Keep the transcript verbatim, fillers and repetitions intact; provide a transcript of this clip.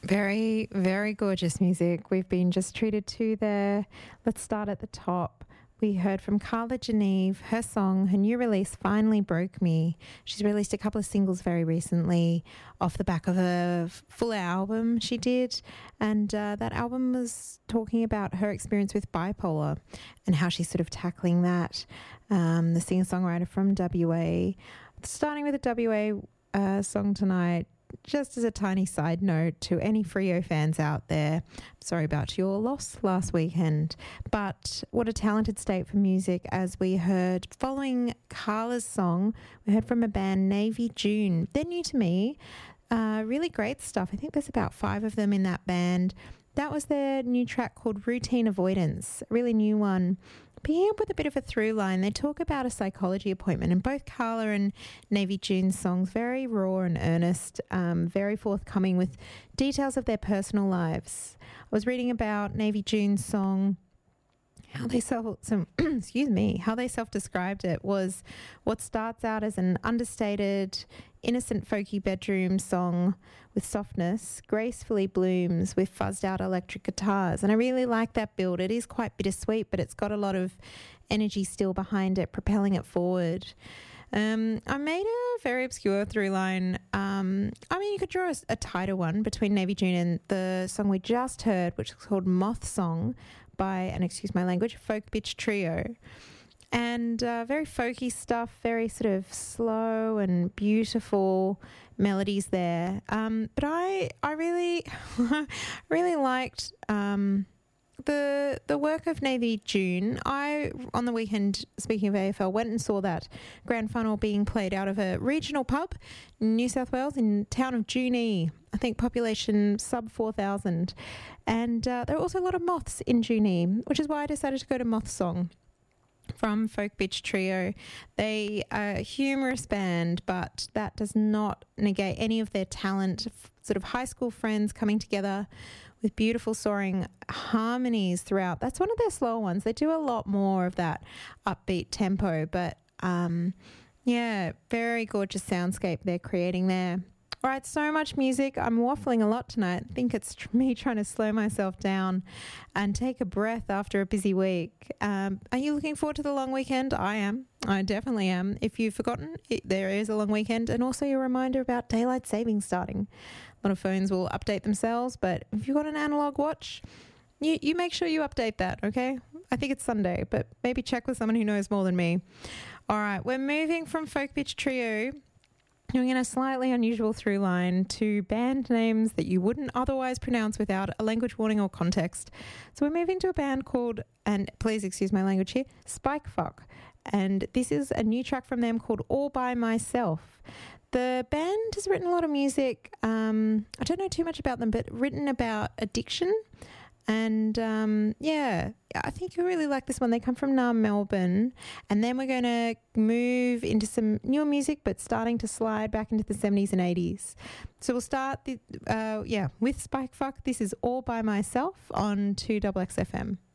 Very, very gorgeous music. We've been just treated to there. Let's start at the top. We heard from Carla Geneve, her song, her new release, Finally Broke Me. She's released a couple of singles very recently off the back of a full album she did. And uh, that album was talking about her experience with bipolar and how she's sort of tackling that. Um, the singer-songwriter from W A. Starting with a W A uh, song tonight, just as a tiny side note to any Freo fans out there, sorry about your loss last weekend, but what a talented state for music. As we heard, following Carla's song, we heard from a band, Navy June. They're new to me, uh, really great stuff. I think there's about five of them in that band. That was their new track called Routine Avoidance, a really new one. Picking up with a bit of a through line, they talk about a psychology appointment, and both Carla and Navy June's songs very raw and earnest, um, very forthcoming with details of their personal lives. I was reading about Navy June's song, how they self some excuse me, how they self-described it was what starts out as an understated, innocent folky bedroom song with softness, gracefully blooms with fuzzed out electric guitars. And I really like that build. It is quite bittersweet, but it's got a lot of energy still behind it, propelling it forward. Um, I made a very obscure through line. Um, I mean, you could draw a, a tighter one between Navy June and the song we just heard, which is called Moth Song by, and excuse my language, Folk Bitch Trio. And uh, very folky stuff, very sort of slow and beautiful melodies there. Um, but I I really, really liked um, the the work of Navy June. I, on the weekend, speaking of A F L, went and saw that grand final being played out of a regional pub in New South Wales in the town of Junee. I think population sub four thousand. And uh, there were also a lot of moths in Junee, which is why I decided to go to Moth Song from Folk Bitch Trio. They are a humorous band, but that does not negate any of their talent. F- sort of high school friends coming together with beautiful soaring harmonies throughout. That's one of their slower ones. They do a lot more of that upbeat tempo, but um, yeah, very gorgeous soundscape they're creating there. All right, so much music. I'm waffling a lot tonight. I think it's tr- me trying to slow myself down and take a breath after a busy week. Um, are you looking forward to the long weekend? I am. I definitely am. If you've forgotten, it, there is a long weekend, and also a reminder about daylight savings starting. A lot of phones will update themselves, but if you've got an analog watch, you, you make sure you update that, okay? I think it's Sunday, but maybe check with someone who knows more than me. All right, we're moving from Folk Bitch Trio, doing in a slightly unusual through line to band names that you wouldn't otherwise pronounce without a language warning or context. So we're moving to a band called, and please excuse my language here, Spikefuck. And this is a new track from them called All By Myself. The band has written a lot of music. Um, I don't know too much about them, but written about addiction. And um, yeah, I think you'll really like this one. They come from Naarm, Melbourne. And then we're going to move into some newer music, but starting to slide back into the seventies and eighties. So we'll start, the, uh, yeah, with Spikefuck. This is All By Myself on two X X F M.